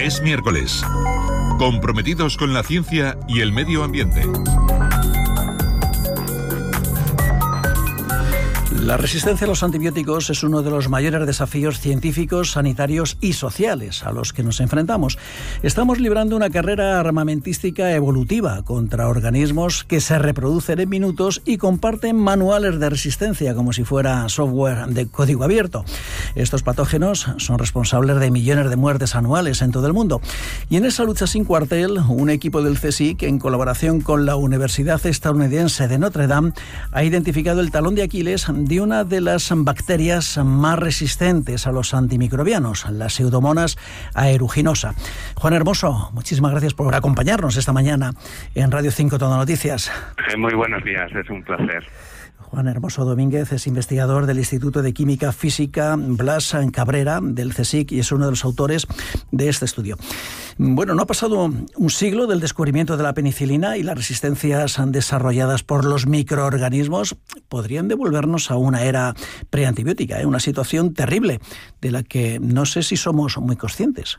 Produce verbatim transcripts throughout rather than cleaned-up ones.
Es miércoles. Comprometidos con la ciencia y el medio ambiente. La resistencia a los antibióticos es uno de los mayores desafíos científicos, sanitarios y sociales a los que nos enfrentamos. Estamos librando una carrera armamentística evolutiva contra organismos que se reproducen en minutos y comparten manuales de resistencia como si fuera software de código abierto. Estos patógenos son responsables de millones de muertes anuales en todo el mundo. Y en esa lucha sin cuartel, un equipo del CSIC, en colaboración con la Universidad Estadounidense de Notre Dame, ha identificado el talón de Aquiles de una de las bacterias más resistentes a los antimicrobianos, la Pseudomonas aeruginosa. Juan Hermoso, muchísimas gracias por acompañarnos esta mañana en Radio cinco Todo Noticias. Muy buenos días, es un placer. Juan Hermoso Domínguez es investigador del Instituto de Química Física Blas Cabrera del CSIC y es uno de los autores de este estudio. Bueno, no ha pasado un siglo del descubrimiento de la penicilina y las resistencias desarrolladas por los microorganismos podrían devolvernos a una era preantibiótica, ¿eh? Una situación terrible de la que no sé si somos muy conscientes.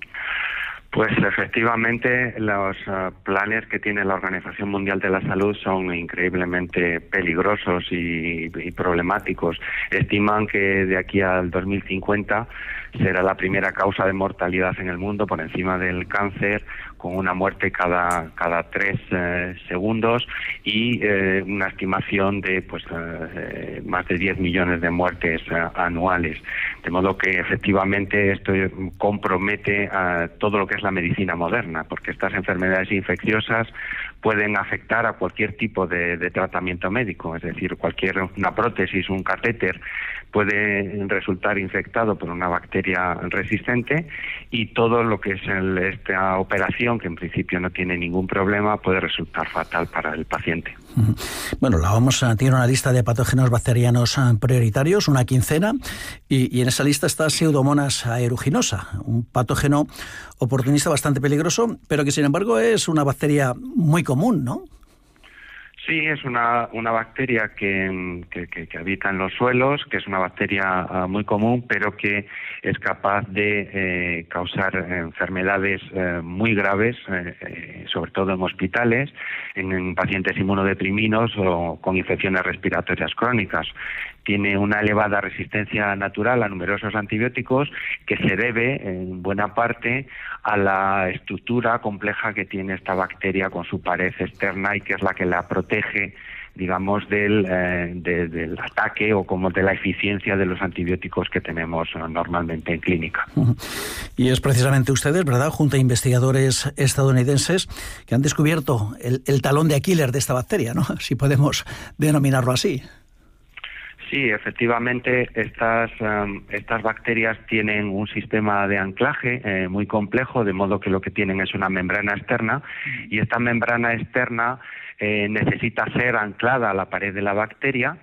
Pues efectivamente los uh, planes que tiene la Organización Mundial de la Salud son increíblemente peligrosos y, y problemáticos. Estiman que de aquí al dos mil cincuenta será la primera causa de mortalidad en el mundo por encima del cáncer, con una muerte cada cada tres eh, segundos y eh, una estimación de pues eh, más de diez millones de muertes eh, anuales. De modo que efectivamente esto compromete a todo lo que es la medicina moderna, porque estas enfermedades infecciosas pueden afectar a cualquier tipo de, de tratamiento médico, es decir, cualquier una prótesis, un catéter puede resultar infectado por una bacteria resistente y todo lo que es el, esta operación, que en principio no tiene ningún problema, puede resultar fatal para el paciente. Bueno, la O M S tiene una lista de patógenos bacterianos prioritarios, una quincena, y, y en esa lista está Pseudomonas aeruginosa, un patógeno oportunista bastante peligroso, pero que sin embargo es una bacteria muy común, ¿no? Sí, es una, una bacteria que, que, que, que habita en los suelos, que es una bacteria uh, muy común, pero que es capaz de eh, causar enfermedades eh, muy graves, eh, eh, sobre todo en hospitales, en, en pacientes inmunodeprimidos o con infecciones respiratorias crónicas. Tiene una elevada resistencia natural a numerosos antibióticos que se debe, en buena parte, a la estructura compleja que tiene esta bacteria con su pared externa y que es la que la protege, digamos, del, eh, de, del ataque o como de la eficiencia de los antibióticos que tenemos normalmente en clínica. Y es precisamente ustedes, ¿verdad?, junto a investigadores estadounidenses, que han descubierto el, el talón de Aquiles de esta bacteria, ¿no?, si podemos denominarlo así. Sí, efectivamente, estas um, estas bacterias tienen un sistema de anclaje eh, muy complejo, de modo que lo que tienen es una membrana externa, y esta membrana externa eh, necesita ser anclada a la pared de la bacteria.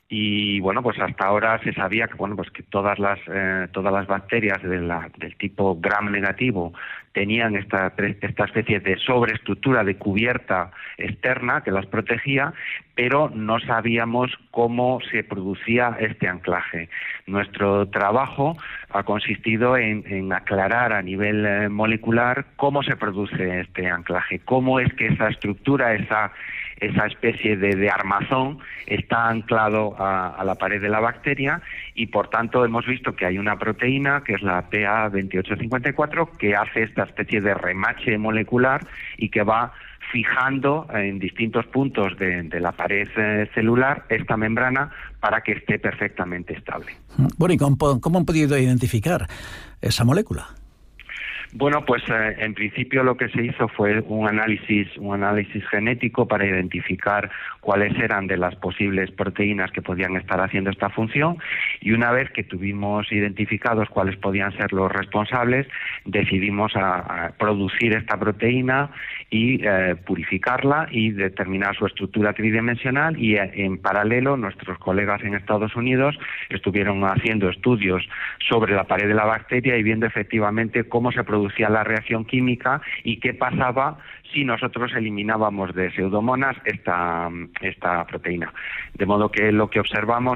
Y bueno, pues hasta ahora se sabía que bueno, pues que todas las eh, todas las bacterias de la, del tipo gram negativo tenían esta esta especie de sobreestructura de cubierta externa que las protegía, pero no sabíamos cómo se producía este anclaje. Nuestro trabajo ha consistido en, en aclarar a nivel eh, molecular cómo se produce este anclaje, cómo es que esa estructura, esa esa especie de, de armazón está anclado a, a la pared de la bacteria y por tanto hemos visto que hay una proteína que es la P A veintiocho cincuenta y cuatro que hace esta especie de remache molecular y que va fijando en distintos puntos de, de la pared eh, celular esta membrana para que esté perfectamente estable. Bueno, ¿y cómo, cómo han podido identificar esa molécula? Bueno, pues eh, en principio lo que se hizo fue un análisis, un análisis genético para identificar cuáles eran de las posibles proteínas que podían estar haciendo esta función, y una vez que tuvimos identificados cuáles podían ser los responsables, decidimos a, a producir esta proteína y eh, purificarla y determinar su estructura tridimensional, y eh, en paralelo nuestros colegas en Estados Unidos estuvieron haciendo estudios sobre la pared de la bacteria y viendo efectivamente cómo se producía la reacción química y qué pasaba si nosotros eliminábamos de Pseudomonas esta, esta proteína. De modo que lo que observamos